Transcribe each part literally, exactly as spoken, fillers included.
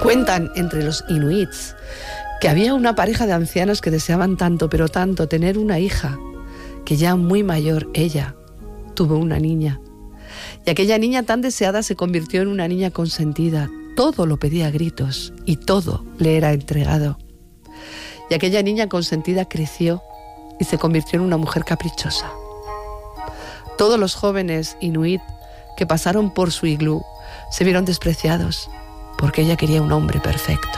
Cuentan entre los inuits que había una pareja de ancianos que deseaban tanto, pero tanto, tener una hija, que ya muy mayor, ella, tuvo una niña. Y aquella niña tan deseada se convirtió en una niña consentida. Todo lo pedía a gritos y todo le era entregado. Y aquella niña consentida creció y se convirtió en una mujer caprichosa. Todos los jóvenes inuit que pasaron por su iglú se vieron despreciados porque ella quería un hombre perfecto.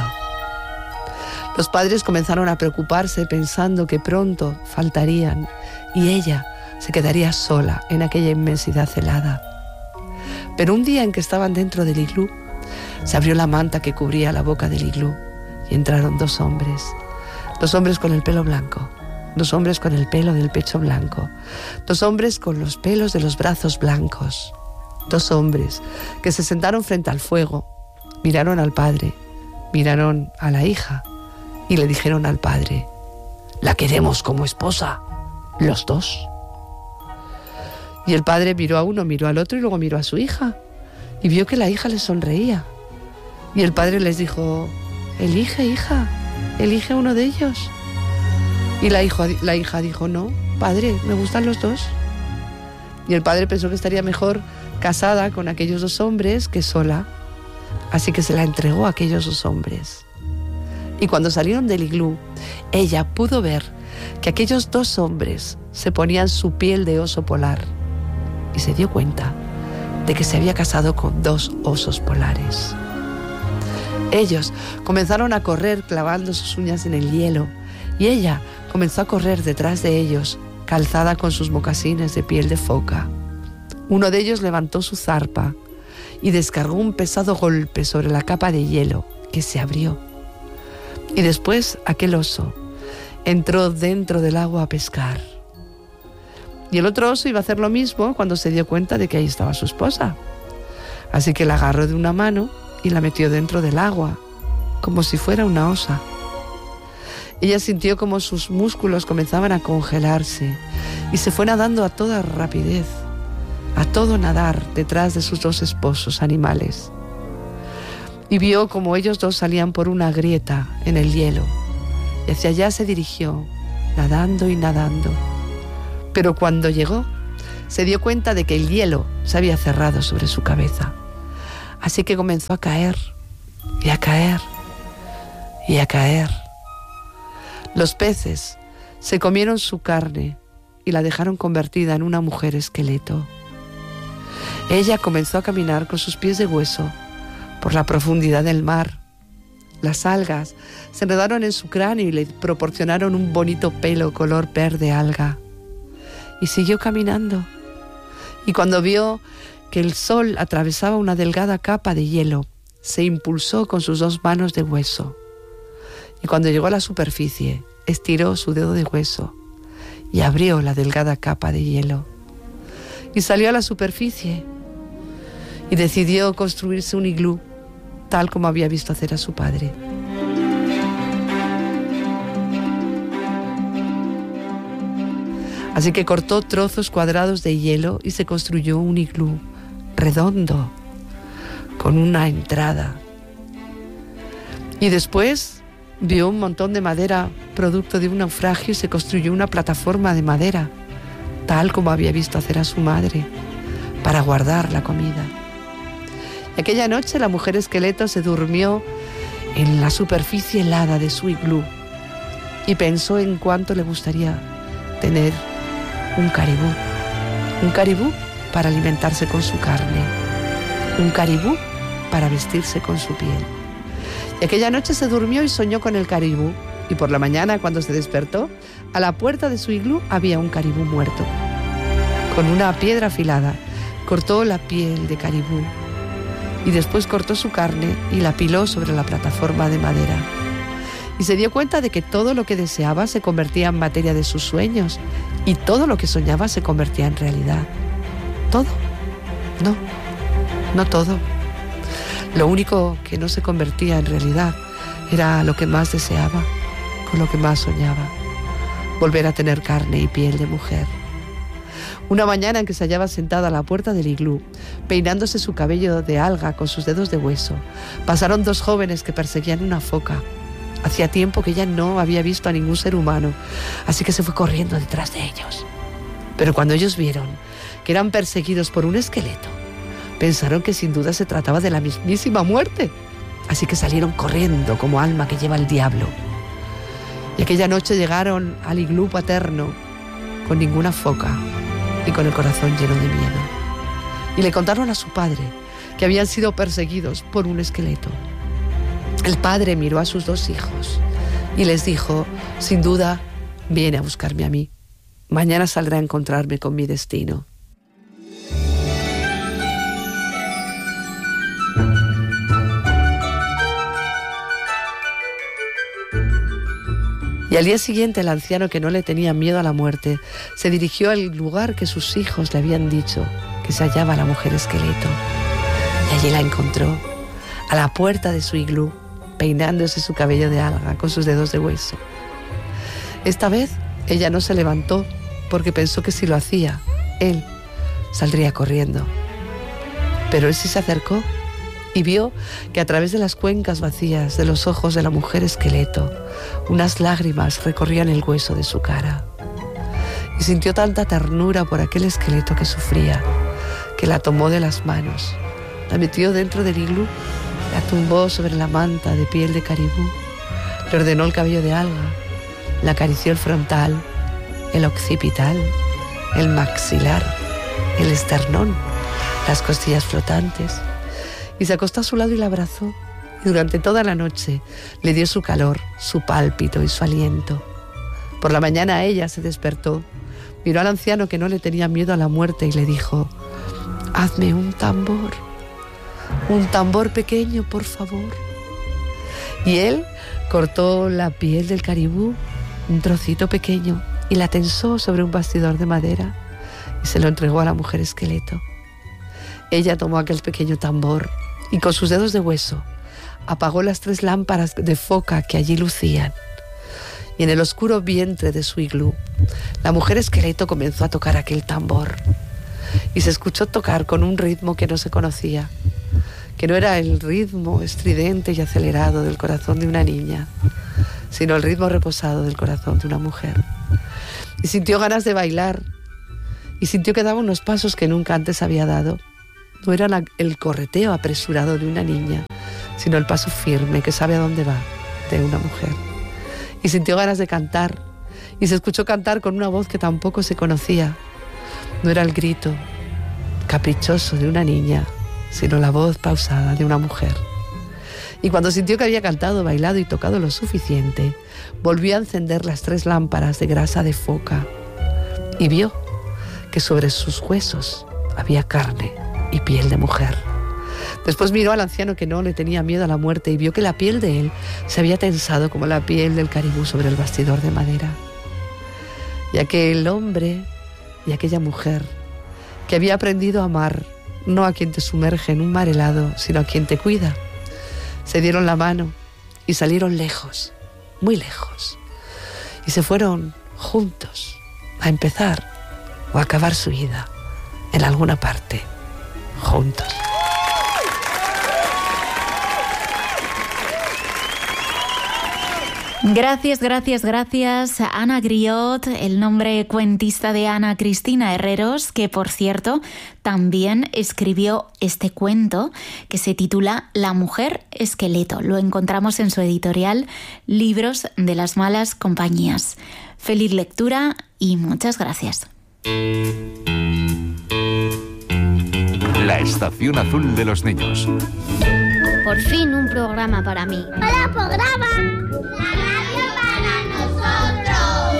Los padres comenzaron a preocuparse pensando que pronto faltarían y ella se quedaría sola en aquella inmensidad helada. Pero un día en que estaban dentro del iglú, se abrió la manta que cubría la boca del iglú y entraron dos hombres, dos hombres con el pelo blanco, dos hombres con el pelo del pecho blanco, dos hombres con los pelos de los brazos blancos, dos hombres que se sentaron frente al fuego, miraron al padre, miraron a la hija y le dijeron al padre: «La queremos como esposa, los dos». Y el padre miró a uno, miró al otro y luego miró a su hija y vio que la hija le sonreía. Y el padre les dijo: «Elige, hija, elige a uno de ellos». Y la, hijo, la hija dijo: «No, padre, me gustan los dos». Y el padre pensó que estaría mejor casada con aquellos dos hombres que sola. Así que se la entregó a aquellos dos hombres. Y cuando salieron del iglú, ella pudo ver que aquellos dos hombres se ponían su piel de oso polar. Y se dio cuenta de que se había casado con dos osos polares. Ellos comenzaron a correr clavando sus uñas en el hielo y ella comenzó a correr detrás de ellos, calzada con sus mocasines de piel de foca. Uno de ellos levantó su zarpa y descargó un pesado golpe sobre la capa de hielo que se abrió. Y después aquel oso entró dentro del agua a pescar. Y el otro oso iba a hacer lo mismo cuando se dio cuenta de que ahí estaba su esposa. Así que la agarró de una mano y la metió dentro del agua, como si fuera una osa. Ella sintió como sus músculos comenzaban a congelarse y se fue nadando a toda rapidez, a todo nadar detrás de sus dos esposos animales. Y vio como ellos dos salían por una grieta en el hielo y hacia allá se dirigió, nadando y nadando. Pero cuando llegó, se dio cuenta de que el hielo se había cerrado sobre su cabeza. Así que comenzó a caer, y a caer, y a caer. Los peces se comieron su carne y la dejaron convertida en una mujer esqueleto. Ella comenzó a caminar con sus pies de hueso por la profundidad del mar. Las algas se enredaron en su cráneo y le proporcionaron un bonito pelo color verde alga. Y siguió caminando. Y cuando vio que el sol atravesaba una delgada capa de hielo, se impulsó con sus dos manos de hueso. Y cuando llegó a la superficie, estiró su dedo de hueso y abrió la delgada capa de hielo. Y salió a la superficie y decidió construirse un iglú, tal como había visto hacer a su padre. Así que cortó trozos cuadrados de hielo y se construyó un iglú redondo, con una entrada. Y después vio un montón de madera producto de un naufragio y se construyó una plataforma de madera, tal como había visto hacer a su madre, para guardar la comida. Y aquella noche la mujer esqueleto se durmió en la superficie helada de su iglú y pensó en cuánto le gustaría tener un caribú, un caribú para alimentarse con su carne, un caribú para vestirse con su piel. Y aquella noche se durmió y soñó con el caribú, y por la mañana, cuando se despertó, a la puerta de su iglú había un caribú muerto. Con una piedra afilada cortó la piel de caribú y después cortó su carne y la apiló sobre la plataforma de madera. Y se dio cuenta de que todo lo que deseaba se convertía en materia de sus sueños y todo lo que soñaba se convertía en realidad. ¿Todo? No, no todo. Lo único que no se convertía en realidad era lo que más deseaba, con lo que más soñaba: volver a tener carne y piel de mujer. Una mañana en que se hallaba sentada a la puerta del iglú, peinándose su cabello de alga con sus dedos de hueso, pasaron dos jóvenes que perseguían una foca. Hacía tiempo que ella no había visto a ningún ser humano, así que se fue corriendo detrás de ellos. Pero cuando ellos vieron que eran perseguidos por un esqueleto, pensaron que sin duda se trataba de la mismísima muerte, así que salieron corriendo como alma que lleva el diablo. Y aquella noche llegaron al iglú paterno con ninguna foca y con el corazón lleno de miedo. Y le contaron a su padre que habían sido perseguidos por un esqueleto. El padre miró a sus dos hijos y les dijo: sin duda, viene a buscarme a mí. Mañana saldrá a encontrarme con mi destino. Y al día siguiente el anciano, que no le tenía miedo a la muerte, se dirigió al lugar que sus hijos le habían dicho que se hallaba la mujer esqueleto. Y allí la encontró, a la puerta de su iglú, peinándose su cabello de alga con sus dedos de hueso. Esta vez ella no se levantó porque pensó que si lo hacía, él saldría corriendo. Pero él sí se acercó y vio que a través de las cuencas vacías de los ojos de la mujer esqueleto, unas lágrimas recorrían el hueso de su cara. Y sintió tanta ternura por aquel esqueleto que sufría, que la tomó de las manos, la metió dentro del iglú, la tumbó sobre la manta de piel de caribú, le ordenó el cabello de alga, le acarició el frontal, el occipital, el maxilar, el esternón, las costillas flotantes, y se acostó a su lado y la abrazó, y durante toda la noche le dio su calor, su pálpito y su aliento. Por la mañana ella se despertó, miró al anciano, que no le tenía miedo a la muerte, y le dijo: hazme un tambor, un tambor pequeño, por favor. Y él cortó la piel del caribú, un trocito pequeño, y la tensó sobre un bastidor de madera y se lo entregó a la mujer esqueleto. Ella tomó aquel pequeño tambor y con sus dedos de hueso apagó las tres lámparas de foca que allí lucían. Y en el oscuro vientre de su iglú, la mujer esqueleto comenzó a tocar aquel tambor. Y se escuchó tocar con un ritmo que no se conocía, que no era el ritmo estridente y acelerado del corazón de una niña, sino el ritmo reposado del corazón de una mujer. Y sintió ganas de bailar, y sintió que daba unos pasos que nunca antes había dado. No era el correteo apresurado de una niña, sino el paso firme que sabe a dónde va, de una mujer. Y sintió ganas de cantar, y se escuchó cantar con una voz que tampoco se conocía. No era el grito caprichoso de una niña, sino la voz pausada de una mujer. Y cuando sintió que había cantado, bailado y tocado lo suficiente, volvió a encender las tres lámparas de grasa de foca y vio que sobre sus huesos había carne y piel de mujer. Después miró al anciano, que no le tenía miedo a la muerte, y vio que la piel de él se había tensado como la piel del caribú sobre el bastidor de madera. Y aquel hombre y aquella mujer, que había aprendido a amar, no a quien te sumerge en un mar helado, sino a quien te cuida, se dieron la mano y salieron lejos, muy lejos, y se fueron juntos a empezar o a acabar su vida en alguna parte, juntos. Gracias, gracias, gracias a Ana Griot, el nombre cuentista de Ana Cristina Herreros, que por cierto también escribió este cuento que se titula La mujer esqueleto. Lo encontramos en su editorial Libros de las Malas Compañías. Feliz lectura y muchas gracias. La Estación Azul de los Niños. Por fin un programa para mí. ¡Hola, programa! ¡La radio para nosotros!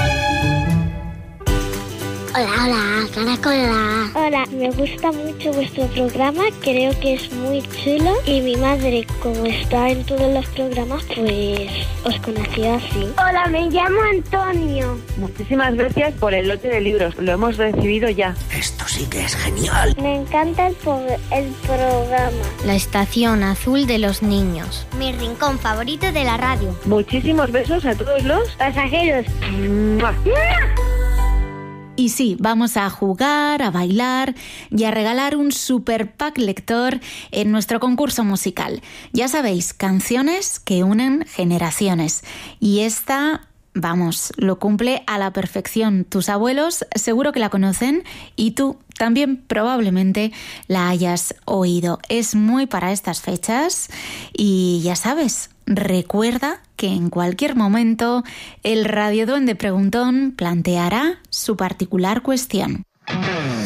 Hola, hola, Caracola. Hola, me gusta mucho vuestro programa, creo que es muy chulo. Y mi madre, como está en todos los programas, pues os conocí así. Hola, me llamo Antonio. Muchísimas gracias por el lote de libros, lo hemos recibido ya. Esto sí que es genial. Me encanta el, el programa. La Estación Azul de los Niños. Mi rincón favorito de la radio. Muchísimos besos a todos los pasajeros. ¡Mua! Y sí, vamos a jugar, a bailar y a regalar un super pack lector en nuestro concurso musical. Ya sabéis, canciones que unen generaciones. Y esta, vamos, lo cumple a la perfección. Tus abuelos seguro que la conocen y tú también probablemente la hayas oído. Es muy para estas fechas y ya sabes, recuerda que en cualquier momento el radioduende preguntón planteará su particular cuestión.